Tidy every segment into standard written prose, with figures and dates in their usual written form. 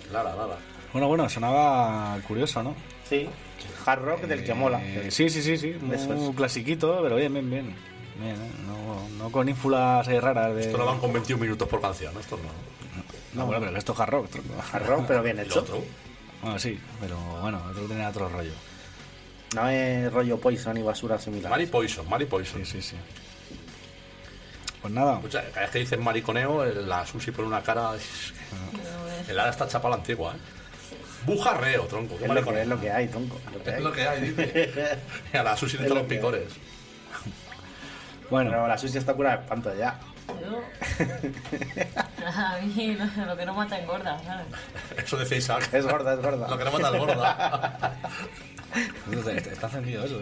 Lara. Bueno, sonaba curioso, ¿no? Sí, hard rock del que mola. Sí. Un clasiquito, pero bien, no con ínfulas ahí raras de... Esto no van con 21 minutos por canción, ¿no? Esto no. No, bueno, pero esto es hard rock. Hard rock, pero bien ¿Y hecho. lo otro? Bueno, sí, pero bueno, otro tenía otro rollo. No es rollo Poison y basura similar. Mary Poison. Sí. Pues nada. Escucha, cada vez que dicen mariconeo, la Susi pone una cara... El Lara está chapa a la antigua, ¿eh? Bujarreo, tronco. ¿Qué mariconeo? Es lo que hay, tronco. Es lo que hay, dice. Y a la Susi le Es están lo los que picores. Bueno, Pero la Susi está curada de espanto ya. Yo... A mí lo que no mata engorda, ¿sabes? Eso decía Isaac. Es gorda. Lo que no mata es gorda. está encendido eso,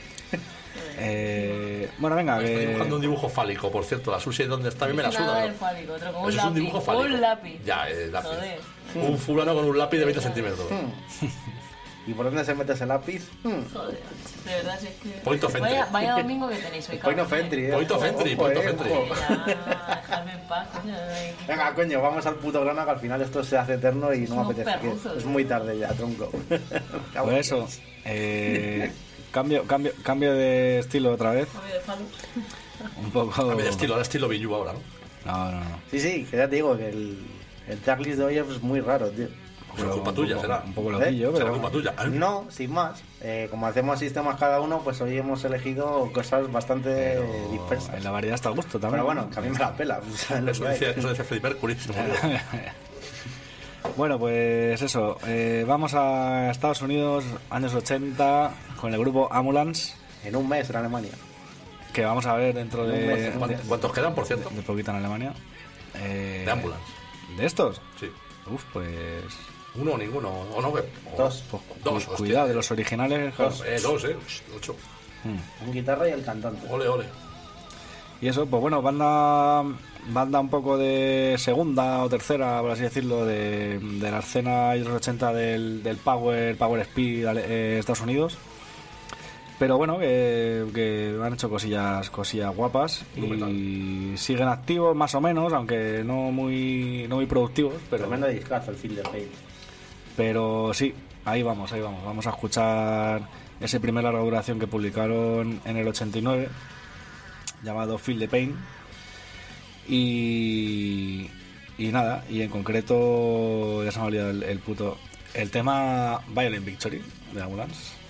bueno, venga, Estoy dibujando un dibujo fálico, por cierto. La Susi, ¿dónde está? A mí me la Nada suda. de fálico, otro como un Eso es un lápiz. dibujo fálico. Un lápiz. Ya, lápiz. Joder. Un fulano con un lápiz de 20 centímetros. ¿Y por dónde se mete ese lápiz? Joder, de verdad, si es que... Point of entry. Vaya domingo que tenéis hoy, Point of entry, Point of entry, point of entry. ojo. Ya, dejadme en paz, coño. Venga, coño, vamos al puto grano, que al final esto se hace eterno y no me Somos apetece. perruzos, Es muy tarde ya, tronco. pues eso. Cambio de estilo otra vez. Cambio de falo. Un poco... A mí de estilo Billu ahora, ¿no? No. Sí, que ya te digo que el tracklist de hoy es muy raro, tío. Pues culpa tuya, será. Un poco loquillo, Será pero... culpa tuya. No, sin más. Como hacemos sistemas cada uno, pues hoy hemos elegido cosas bastante dispersas. En la variedad está a gusto también. Pero bueno, que a mí me la pela. ¿Sabes lo Eso que hay? decía Freddie Mercury. Bueno, pues eso. Vamos a Estados Unidos, años 80, con el grupo Ambulance, En un mes en Alemania. que vamos a ver dentro de ¿Cuántos quedan, por cierto? poquito en Alemania. De Ambulance. ¿De estos? Sí. Uf, pues... Uno o ninguno. O no, Dos. Dos, hostia. Cuidado, de los originales... Dos, 8. Un guitarra y el cantante. Ole. Y eso, pues bueno, banda un poco de segunda o tercera, por así decirlo, de la escena de los 80 del Power Speed Estados Unidos. Pero bueno, que han hecho cosillas guapas y siguen activos más o menos, aunque no muy productivos. Pero Tremendo discazo el Feel the Pain. Pero sí, ahí vamos. Vamos a escuchar ese primer larga duración que publicaron en el 89, llamado Feel the Pain. Y nada, y en concreto, ya se me ha olvidado el tema Violent Victory de Ambulance.